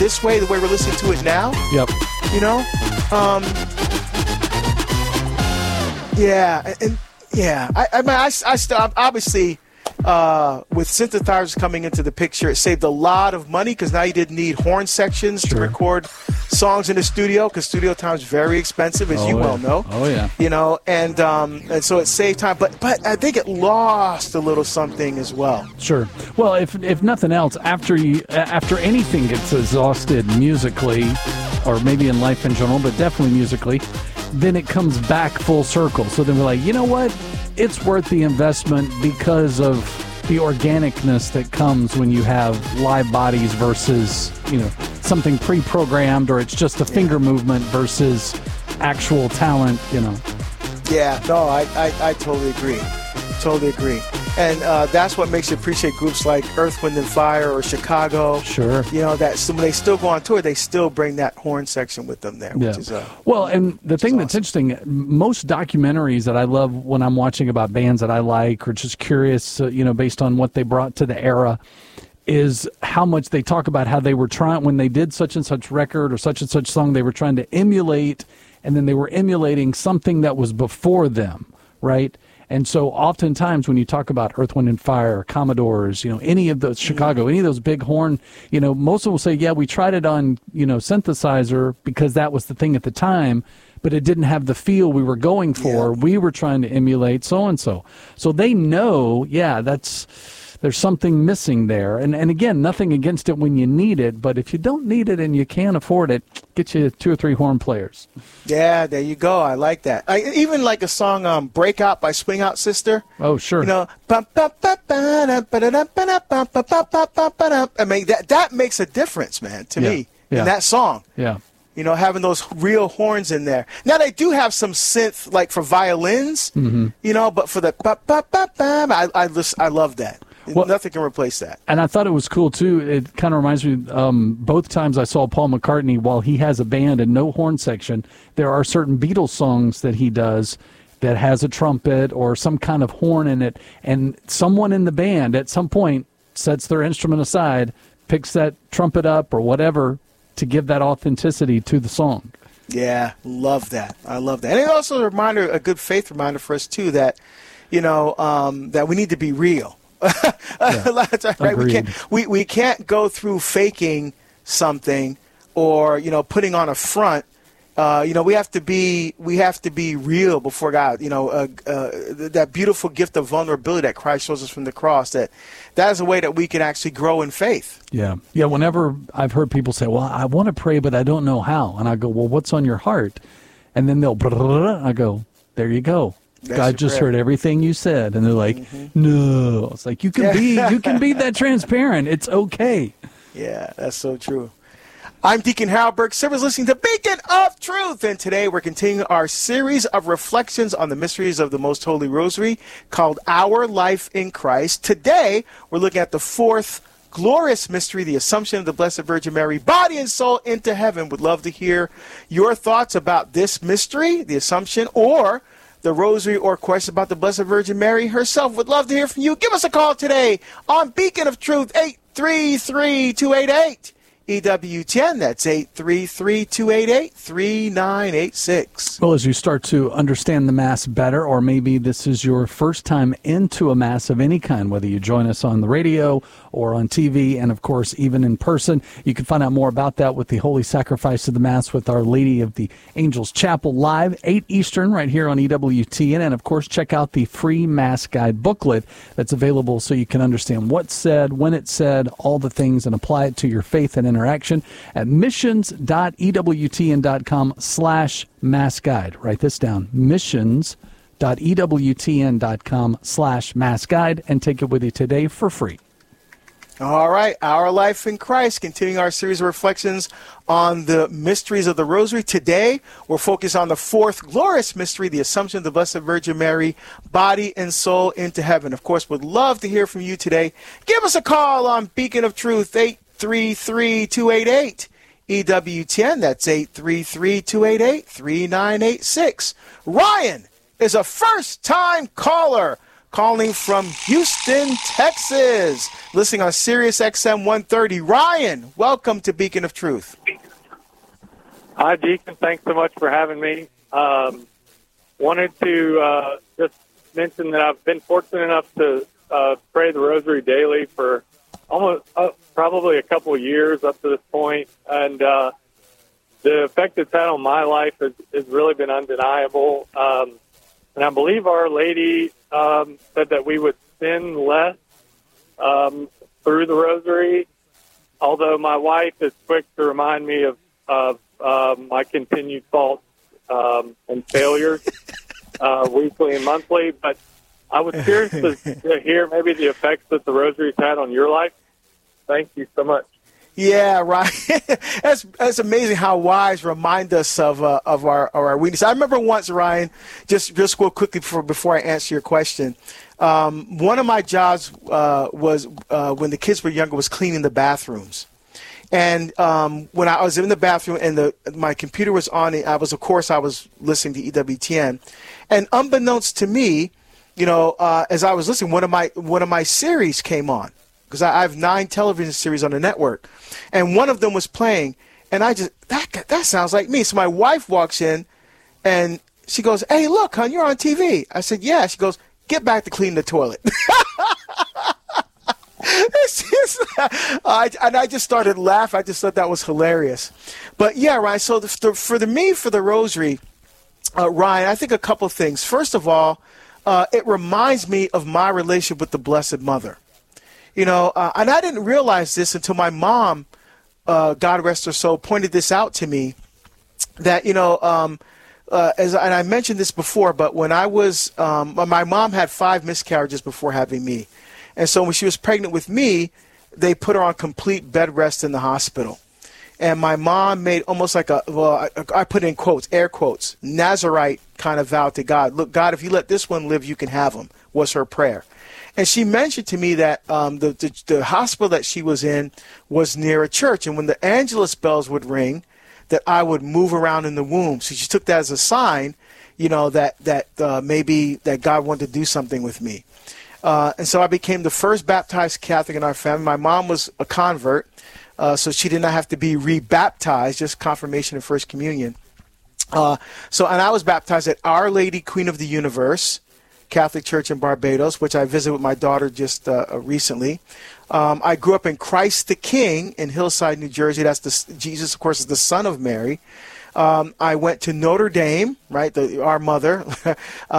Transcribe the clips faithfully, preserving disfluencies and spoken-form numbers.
this way, the way we're listening to it now. Yep. You know? Um, yeah. And, and yeah, I, I mean, I, I still, obviously, uh, with synthesizers coming into the picture, it saved a lot of money because now you didn't need horn sections sure. to record songs in the studio because studio time is very expensive, as oh, you yeah. well know. Oh, yeah. You know, and um, and so it saved time. But but I think it lost a little something as well. Sure. Well, if if nothing else, after you after anything gets exhausted musically, or maybe in life in general, but definitely musically, then it comes back full circle. So then we're like, you know what? It's worth the investment because of the organicness that comes when you have live bodies versus, you know, something pre-programmed, or it's just a yeah. finger movement versus actual talent, you know. Yeah, no, I, I, I totally agree. Totally agree. And uh, that's what makes you appreciate groups like Earth, Wind and Fire or Chicago. Sure. You know, that so when they still go on tour, they still bring that horn section with them there. Yeah. Which is, uh, well, and the thing that's awesome. interesting, most documentaries that I love when I'm watching about bands that I like or just curious, uh, you know, based on what they brought to the era, is how much they talk about how they were trying, when they did such and such record or such and such song, they were trying to emulate, and then they were emulating something that was before them, right? And so oftentimes when you talk about Earth, Wind, and Fire, Commodores, you know, any of those, Chicago, any of those big horn, you know, most of them will say, yeah, we tried it on, you know, synthesizer because that was the thing at the time, but it didn't have the feel we were going for. Yeah. We were trying to emulate so-and-so. So they know, yeah, that's... there's something missing there. And and again, nothing against it when you need it, but if you don't need it and you can't afford it, get you two or three horn players. Yeah, there you go. I like that. I, even like a song, um, Breakout by Swing Out Sister. Oh, sure. You know, I mean, that, that makes a difference, man, to yeah. me, yeah. in that song. Yeah. You know, having those real horns in there. Now, they do have some synth, like for violins, mm-hmm. you know, but for the I, I, just, I love that. Well, nothing can replace that. And I thought it was cool, too. It kind of reminds me, um, both times I saw Paul McCartney, while he has a band and no horn section, there are certain Beatles songs that he does that has a trumpet or some kind of horn in it, and someone in the band at some point sets their instrument aside, picks that trumpet up or whatever to give that authenticity to the song. Yeah, love that. I love that. And it's also a reminder, a good faith reminder for us, too, that, you know, um, that we need to be real. Yeah. right? We can't we, we can't go through faking something or, you know, putting on a front. Uh, you know, we have to be we have to be real before God. You know, uh, uh, that beautiful gift of vulnerability that Christ shows us from the cross. That that is a way that we can actually grow in faith. Yeah, yeah. Whenever I've heard people say, "Well, I want to pray, but I don't know how," and I go, "Well, what's on your heart?" And then they'll, blah, blah, blah. I go, "There you go. That's God just prayer. Heard everything you said," and they're like, mm-hmm. "No." It's like you can be, you can be that transparent. It's okay. Yeah, that's so true. I'm Deacon Harold Burke. Servers listening to Beacon of Truth, and today we're continuing our series of reflections on the mysteries of the Most Holy Rosary called Our Life in Christ. Today we're looking at the fourth glorious mystery, the Assumption of the Blessed Virgin Mary, body and soul into heaven. Would love to hear your thoughts about this mystery, the Assumption, or the Rosary, or questions about the Blessed Virgin Mary herself. Would love to hear from you. Give us a call today on Beacon of Truth, eight three three, two eight eight, E W ten. That's eight three three, two eight eight, three nine eight six. Well, as you start to understand the Mass better, or maybe this is your first time into a Mass of any kind, whether you join us on the radio or on T V, and of course even in person, you can find out more about that with the Holy Sacrifice of the Mass with Our Lady of the Angels Chapel live, eight Eastern, right here on E W T N. And of course, check out the free Mass Guide booklet that's available so you can understand what's said, when it's said, all the things, and apply it to your faith and interaction at missions.ewtn.com slash Mass Guide. Write this down, missions.ewtn.com slash Mass Guide, and take it with you today for free. All right, Our Life in Christ, continuing our series of reflections on the mysteries of the Rosary. Today, we're focused on the fourth glorious mystery, the Assumption of the Blessed Virgin Mary, body and soul into heaven. Of course, would love to hear from you today. Give us a call on Beacon of Truth, eight three three, two eight eight, E W ten. That's eight three three, two eight eight, three nine eight six. Ryan is a first-time caller calling from Houston, Texas, listening on Sirius X M one thirty. Ryan, welcome to Beacon of Truth. Hi, Deacon. Thanks so much for having me. Um, wanted to uh, just mention that I've been fortunate enough to uh, pray the Rosary daily for almost uh, probably a couple of years up to this point, and uh, the effect it's had on my life has, has really been undeniable. Um, and I believe Our Lady um, said that we would sin less um, through the Rosary, although my wife is quick to remind me of, of uh, my continued faults um, and failures uh, weekly and monthly. But I was curious to, to hear maybe the effects that the Rosary's had on your life. Thank you so much. Yeah, right. that's that's amazing how wise remind us of uh, of our of our weakness. I remember once, Ryan, just just real quickly before before I answer your question. Um, one of my jobs uh, was uh, when the kids were younger was cleaning the bathrooms, and um, when I was in the bathroom and the my computer was on, I was of course I was listening to E W T N, and unbeknownst to me, you know, uh, as I was listening, one of my one of my series came on. Because I have nine television series on the network, and one of them was playing, and I just that that sounds like me. So my wife walks in, and she goes, "Hey, look, hon, you're on T V." I said, "Yeah." She goes, "Get back to clean the toilet." It's just, I, and I just started laughing. I just thought that was hilarious. But yeah, Ryan. So the, the, for the me for the Rosary, uh, Ryan, I think a couple things. First of all, uh, it reminds me of my relationship with the Blessed Mother. You know, uh, and I didn't realize this until my mom, uh, God rest her soul, pointed this out to me. That you know, um, uh, as and I mentioned this before, but when I was, um, my mom had five miscarriages before having me, and so when she was pregnant with me, they put her on complete bed rest in the hospital, and my mom made almost like a well, I, I put in quotes, air quotes, Nazarite kind of vow to God. Look, God, if you let this one live, you can have him. Was her prayer. And she mentioned to me that um, the, the the hospital that she was in was near a church. And when the Angelus bells would ring, that I would move around in the womb. So she took that as a sign, you know, that, that uh, maybe that God wanted to do something with me. Uh, and so I became the first baptized Catholic in our family. My mom was a convert, uh, so she did not have to be rebaptized, just confirmation and First Communion. Uh, so, and I was baptized at Our Lady, Queen of the Universe Catholic Church in Barbados, which I visited with my daughter just uh, recently. Um, I grew up in Christ the King in Hillside, New Jersey. That's the Jesus, of course, is the son of Mary. Um, I went to Notre Dame, right, the, our mother. uh,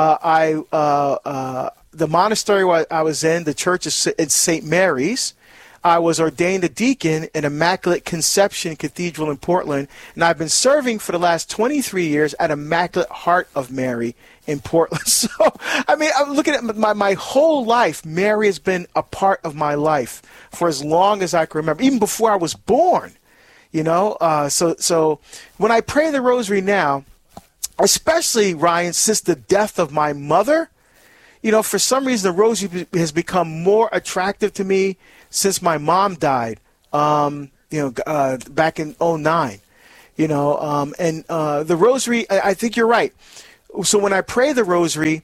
I uh, uh, the monastery I was in, the church is in Saint Mary's. I was ordained a deacon in Immaculate Conception Cathedral in Portland, and I've been serving for the last twenty-three years at Immaculate Heart of Mary in Portland. So, I mean, I'm looking at my, my whole life, Mary has been a part of my life for as long as I can remember, even before I was born, you know. Uh, so, so when I pray the Rosary now, especially, Ryan, since the death of my mother, you know, for some reason the Rosary has become more attractive to me since my mom died, um, you know, uh, back in oh nine, you know, um, and uh, the Rosary, I, I think you're right. So when I pray the Rosary,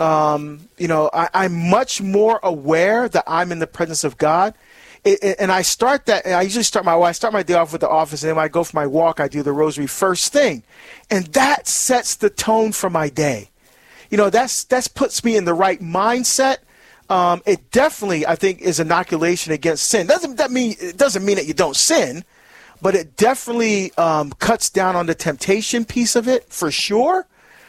um, you know, I, I'm much more aware that I'm in the presence of God. It, it, and I start that, I usually start my, well, I start my day off with the office, and then when I go for my walk, I do the Rosary first thing. And that sets the tone for my day. You know, that's that's puts me in the right mindset. Um, it definitely, I think, is inoculation against sin. Doesn't that mean it doesn't mean that you don't sin, but it definitely um, cuts down on the temptation piece of it for sure.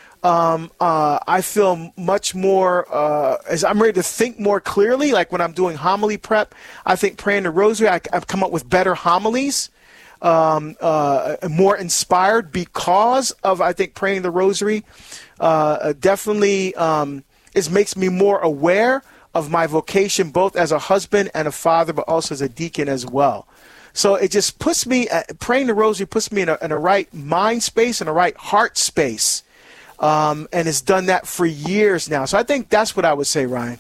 Um, uh, I feel much more uh, as I'm ready to think more clearly. Like when I'm doing homily prep, I think praying the Rosary, I, I've come up with better homilies, um, uh, more inspired because of I think praying the Rosary. Uh, definitely, um, it makes me more aware of my vocation, both as a husband and a father, but also as a deacon as well. So it just puts me, uh, praying the Rosary puts me in a, in a right mind space and a right heart space. Um, and it's done that for years now. So I think that's what I would say, Ryan.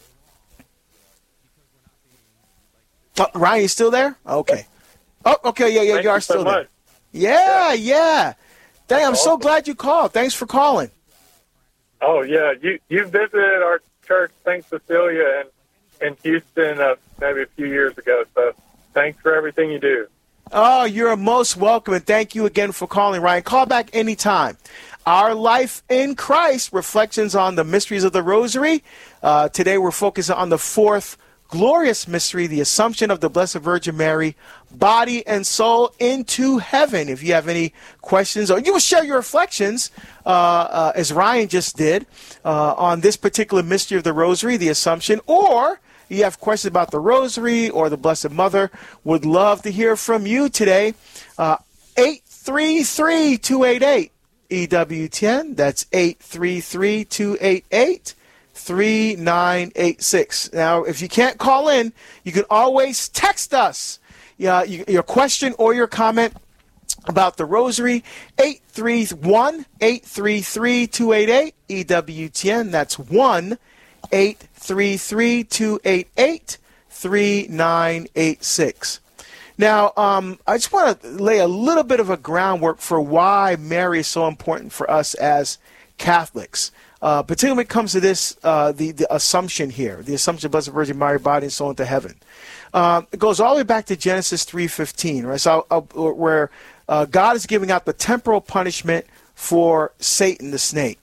Oh, Ryan, you still there? Okay. Oh, okay. Yeah, yeah, Thank you are you so still there. much. Yeah, yeah. Dang, I'm so awesome. glad you called. Thanks for calling. Oh, yeah. You you visited our church, Saint Cecilia, in, in Houston uh, maybe a few years ago. So thanks for everything you do. Oh, you're most welcome, and thank you again for calling, Ryan. Call back anytime. Our Life in Christ, Reflections on the Mysteries of the Rosary. Uh, today we're focusing on the fourth glorious mystery, the Assumption of the Blessed Virgin Mary, body and soul into heaven. If you have any questions, or you will share your reflections, uh, uh, as Ryan just did, uh, on this particular mystery of the Rosary, the Assumption, or you have questions about the Rosary or the Blessed Mother, would love to hear from you today. Uh, eight three three, two eight eight, E W T N. That's eight three three, two eight eight, three nine eight six. Now, if you can't call in, you can always text us uh, your question or your comment about the Rosary, eight three one, eight three three, two eight eight, E W T N. That's one eight three three, two eight eight, three nine eight six. Now, um, I just want to lay a little bit of a groundwork for why Mary is so important for us as Catholics. Uh, particularly when it comes to this, uh, the, the assumption here, the assumption of Blessed Virgin Mary, body and soul into heaven. Uh, it goes all the way back to Genesis three fifteen, right? So, uh, where uh, God is giving out the temporal punishment for Satan, the snake.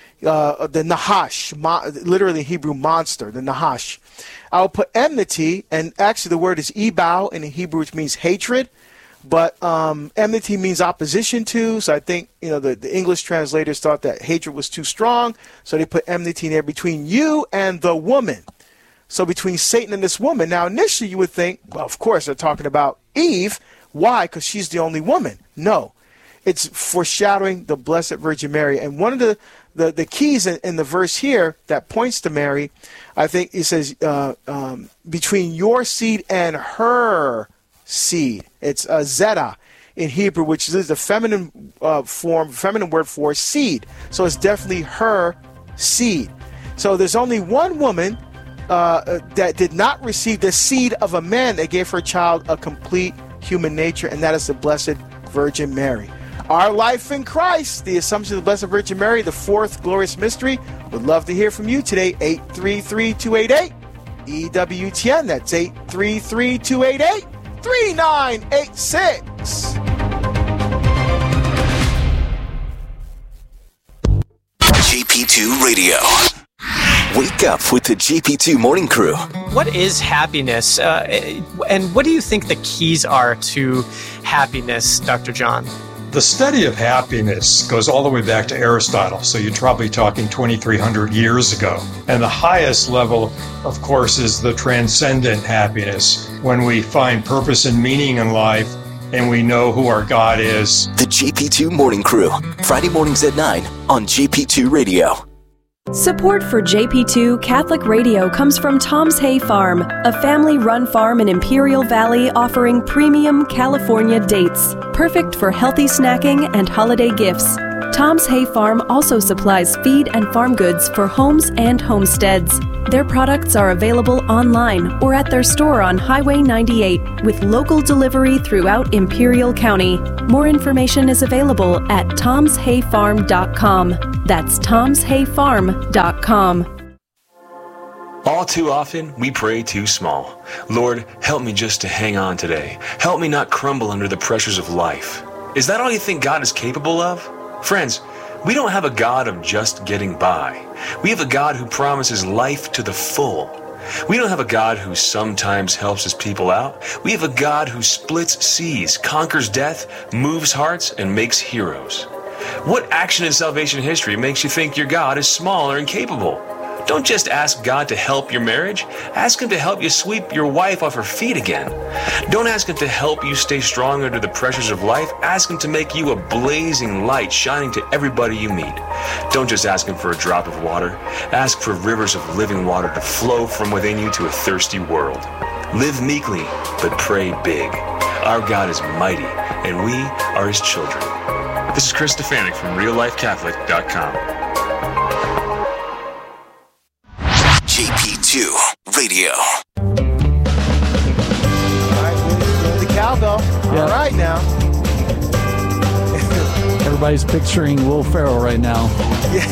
Uh, the Nahash, mo- literally Hebrew monster, the Nahash. I'll put enmity, and actually the word is ebal in Hebrew, which means hatred, but um, enmity means opposition to, so I think, you know, the, the English translators thought that hatred was too strong, so they put enmity in there between you and the woman. So between Satan and this woman. Now, initially you would think, well, of course, they're talking about Eve. Why? Because she's the only woman. No. It's foreshadowing the Blessed Virgin Mary. And one of the The, the keys in, in the verse here that points to Mary, I think it says, uh, um, between your seed and her seed. It's uh, zeta in Hebrew, which is the feminine uh, form, feminine word for seed. So it's definitely her seed. So there's only one woman uh, that did not receive the seed of a man that gave her child a complete human nature, and that is the Blessed Virgin Mary. Our Life in Christ, the Assumption of the Blessed Virgin Mary, the fourth glorious mystery. Would love to hear from you today. eight three three, two eight eight, E W T N. That's eight three three, two eight eight, three nine eight six. G P two Radio. Wake up with the G P two Morning Crew. What is happiness? Uh, and what do you think the keys are to happiness, Doctor John? The study of happiness goes all the way back to Aristotle, so you're probably talking twenty-three hundred years ago. And the highest level, of course, is the transcendent happiness, when we find purpose and meaning in life and we know who our God is. The G P two Morning Crew, Friday mornings at nine on G P two Radio. Support for J P two Catholic Radio comes from Tom's Hay Farm, a family-run farm in Imperial Valley offering premium California dates, perfect for healthy snacking and holiday gifts. Tom's Hay Farm also supplies feed and farm goods for homes and homesteads. Their products are available online or at their store on Highway ninety-eight with local delivery throughout Imperial County. More information is available at toms hay farm dot com. That's toms hay farm dot com. All too often, we pray too small. Lord, help me just to hang on today. Help me not crumble under the pressures of life. Is that all you think God is capable of? Friends, we don't have a God of just getting by. We have a God who promises life to the full. We don't have a God who sometimes helps his people out. We have a God who splits seas, conquers death, moves hearts, and makes heroes. What action in salvation history makes you think your God is small or incapable? Don't just ask God to help your marriage. Ask him to help you sweep your wife off her feet again. Don't ask him to help you stay strong under the pressures of life. Ask him to make you a blazing light shining to everybody you meet. Don't just ask him for a drop of water. Ask for rivers of living water to flow from within you to a thirsty world. Live meekly, but pray big. Our God is mighty, and we are his children. This is Chris Stefanik from real life catholic dot com. G P two Radio. All right, the cowbell. Yeah. All right now. Everybody's picturing Will Ferrell right now.